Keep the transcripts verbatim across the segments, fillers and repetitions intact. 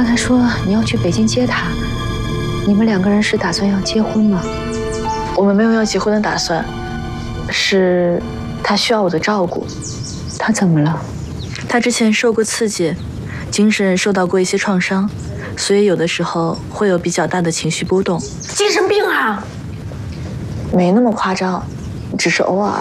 才说你要去北京接他，你们两个人是打算要结婚吗？ 我们没有要结婚的打算，是他需要我的照顾。 他怎么了？ 他之前受过刺激，精神受到过一些创伤，所以有的时候会有比较大的情绪波动。 精神病啊？ 没那么夸张，只是偶尔。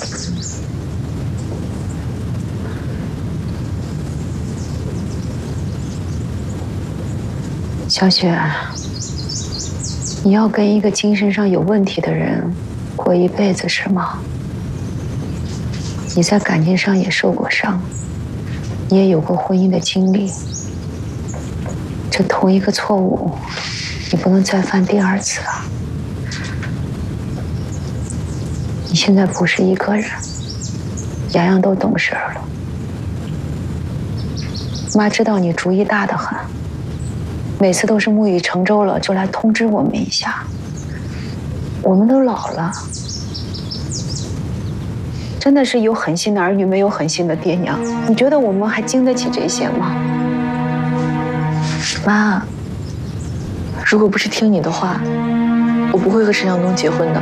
小雪，你要跟一个精神上有问题的人过一辈子是吗？你在感情上也受过伤，你也有过婚姻的经历，这同一个错误，你不能再犯第二次啊！你现在不是一个人，洋洋都懂事了。妈知道你主意大得很，每次都是木已成舟了就来通知我们一下。我们都老了，真的是有狠心的儿女没有狠心的爹娘。你觉得我们还经得起这些吗？ 妈，如果不是听你的话，我不会和沈向东结婚的。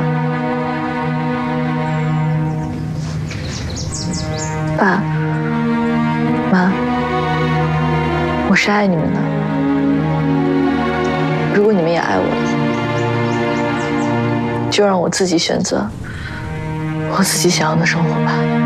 爸妈，我是爱你们的。如果你们也爱我的话，就让我自己选择我自己想要的生活吧。